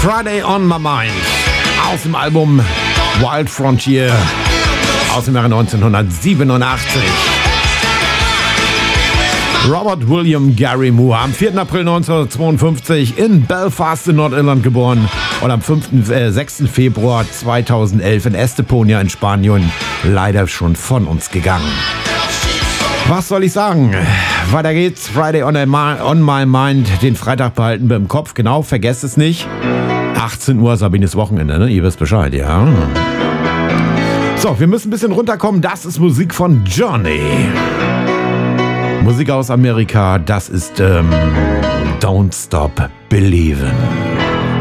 Friday on My Mind aus dem Album Wild Frontier aus dem Jahre 1987. Robert William Gary Moore, am 4. April 1952 in Belfast in Nordirland geboren und am 6. Februar 2011 in Estepona in Spanien leider schon von uns gegangen. Was soll ich sagen? Weiter geht's. Friday on My Mind. Den Freitag behalten wir im Kopf. Genau, vergesst es nicht. 18 Uhr, Sabines Wochenende, ne? Ihr wisst Bescheid, ja. So, wir müssen ein bisschen runterkommen. Das ist Musik von Johnny. Musik aus Amerika. Das ist Don't Stop Believin'.